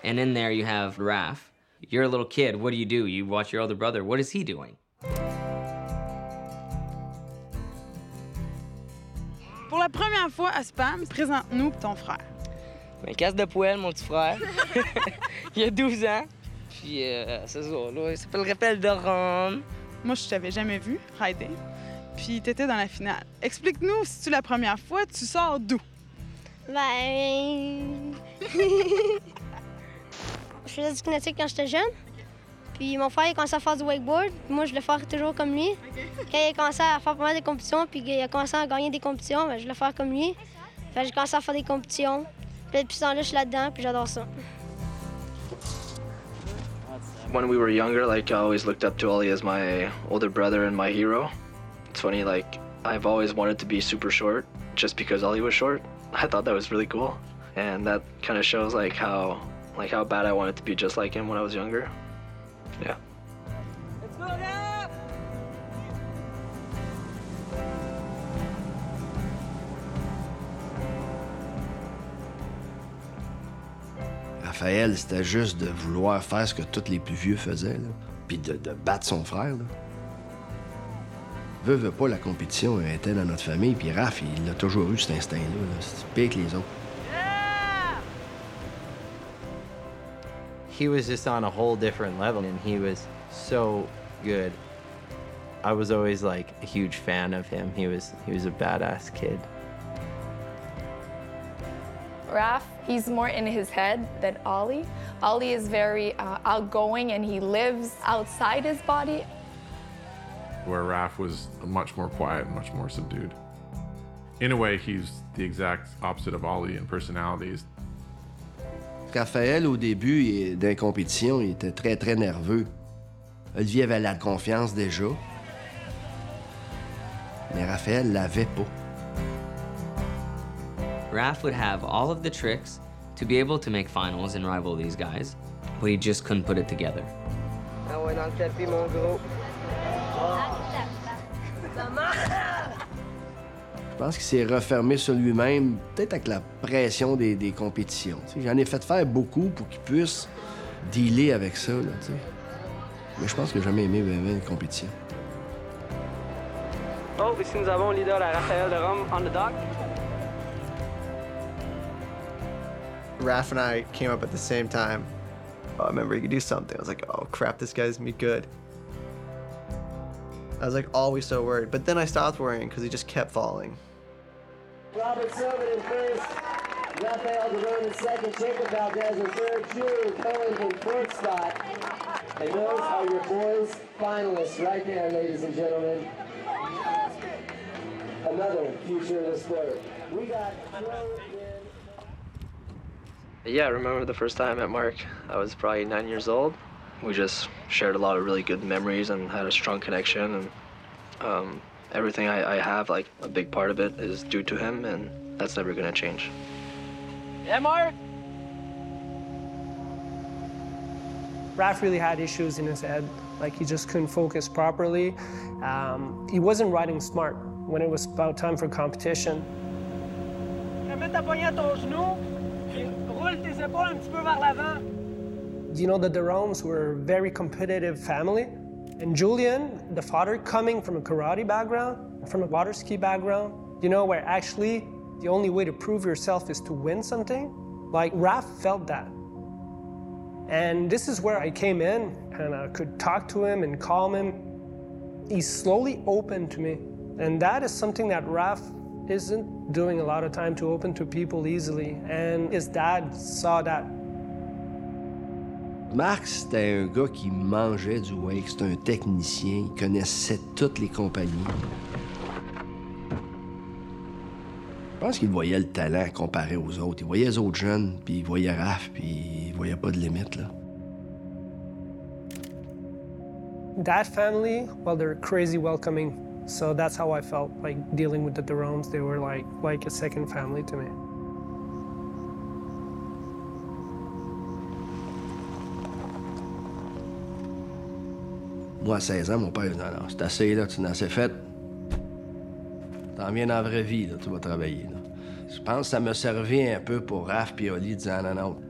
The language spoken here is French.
And in there you have Raph. You're a little kid. What do? You watch your older brother. What is he doing? Pour la première fois à Spam, présente-nous ton frère. Un casse de poêle, mon petit frère. Il a 12 ans. Puis, c'est ça, là, il s'appelle Rappel de Rome. Moi, je t'avais jamais vu rider. Puis t'étais dans la finale. Explique-nous, si tu la première fois, tu sors d'où? Ben... je faisais du kinétique quand j'étais jeune. Puis mon frère, il a commencé à faire du wakeboard. Puis moi, je le faire toujours comme lui. Quand il a commencé à faire pas mal de compétitions, puis il a commencé à gagner des compétitions, ben, je le faire comme lui. Fait que j'ai commencé à faire des compétitions. Puis depuis ce temps-là, je suis là-dedans, puis j'adore ça. When we were younger, like, I always looked up to Ollie as my older brother and my hero. It's funny, like, I've always wanted to be super short just because Ollie was short. I thought that was really cool. And that kind of shows, like how bad I wanted to be just like him when I was younger. Yeah. Let's go, Raph! Raphaël, c'était juste de vouloir faire ce que tous les plus vieux faisaient, là. Puis de battre son frère, là. Veut pas, la compétition était dans notre famille, puis Raph, il a toujours eu cet instinct-là, là. C'est pire que les autres. Yeah! He was just on a whole different level, and he was so good. I was always like a huge fan of him. He was a badass kid. Raph, he's more in his head than Ollie. Ollie is very outgoing and he lives outside his body. Where Raph was much more quiet and much more subdued. In a way, he's the exact opposite of Ollie in personalities. Raphaël, au début, des compétitions, il était très, très nerveux. Olivier avait la confiance déjà. Mais Raphaël l'avait pas. Raph would have all of the tricks to be able to make finals and rival these guys, but he just couldn't put it together. Ah ouais, dans le tapis, mon gros. Je pense qu'il s'est refermé sur lui-même, peut-être avec la pression des compétitions. T'sais, j'en ai fait faire beaucoup pour qu'il puisse dealer avec ça, là, t'sais. Mais je pense qu'il n'a jamais aimé une compétition. Oh, ici nous avons l'idole à Raphaël de Rome on the dock. Raph and I came up at the same time. Oh, I remember he could do something. I was like, oh crap, this guy's gonna be good. I was like always so worried, but then I stopped worrying because he just kept falling. Robert Silverman in first, Raphael DeRone in second, Jacob Valdez in third, Julian Cohen in fourth spot. And those are your boys finalists right there, ladies and gentlemen. Another future of the sport. We got Yeah, I remember the first time I met Mark. I was probably 9 years old. We just shared a lot of really good memories and had a strong connection. And everything I have, like a big part of it, is due to him, and that's never gonna change. Yeah, Mark? Raph really had issues in his head. Like, he just couldn't focus properly. He wasn't riding smart when it was about time for competition. Mets ta poignée à ton genou, et roule tes épaules un petit peu vers l'avant. You know, the DeRomes were a very competitive family. And Julian, the father, coming from a karate background, from a water ski background, you know, where actually the only way to prove yourself is to win something, like Raph felt that. And this is where I came in and I could talk to him and calm him. He slowly opened to me. And that is something that Raph isn't doing a lot of time, to open to people easily. And his dad saw that. Marc, c'était un gars qui mangeait du wake, c'était un technicien, il connaissait toutes les compagnies. Je pense qu'il voyait le talent comparé aux autres. Il voyait les autres jeunes, puis il voyait Raph, puis il voyait pas de limite, là. That family, well, they're crazy welcoming. So that's how I felt, like, dealing with the DeRomes. They were like a second family to me. Moi, à 16 ans, mon père dit « Non, c'est assez, là, tu n'as assez fait. T'en viens dans la vraie vie, là, tu vas travailler. » Je pense que ça m'a servi un peu pour Raph et Oli, disant « Non, non,